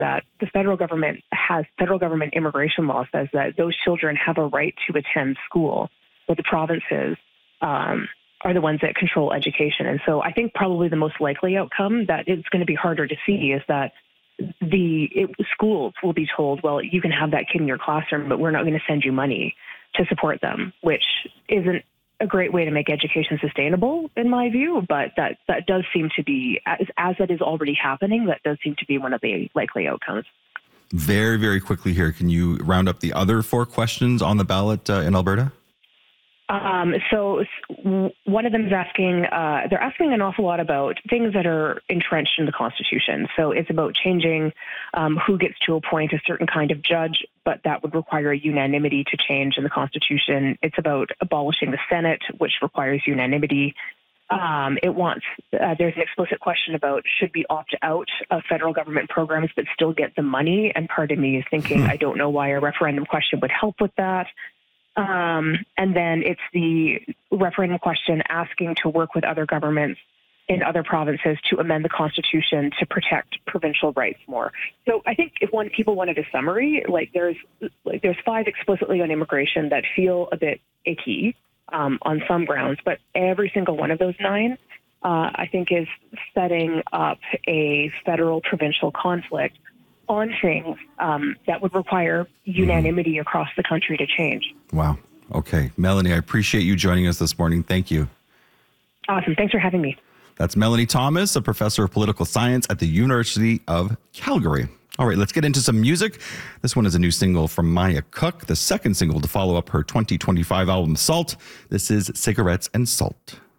that the federal government immigration law says that those children have a right to attend school, but the provinces are the ones that control education. And so I think probably the most likely outcome that it's going to be harder to see is that schools will be told, well, you can have that kid in your classroom, but we're not going to send you money to support them, which isn't a great way to make education sustainable, in my view. But that does seem to be, as that is already happening, that does seem to be one of the likely outcomes. Very, very quickly here, can you round up the other 4 questions on the ballot in Alberta? So one of them is asking, they're asking an awful lot about things that are entrenched in the Constitution. So it's about changing who gets to appoint a certain kind of judge, but that would require unanimity to change in the Constitution. It's about abolishing the Senate, which requires unanimity. There's an explicit question about should we opt out of federal government programs but still get the money? And part of me is thinking, I don't know why a referendum question would help with that. And then it's the referendum question asking to work with other governments in other provinces to amend the Constitution to protect provincial rights more. So I think if people wanted a summary, there's 5 explicitly on immigration that feel a bit icky on some grounds, but every single one of those 9, I think, is setting up a federal-provincial conflict on things that would require unanimity across the country to change. Wow. Okay. Melanie, I appreciate you joining us this morning. Thank you. Awesome. Thanks for having me. That's Melanie Thomas, a professor of political science at the University of Calgary. All right, let's get into some music. This one is a new single from Maya Cook, the second single to follow up her 2025 album, Salt. This is Cigarettes and Salt.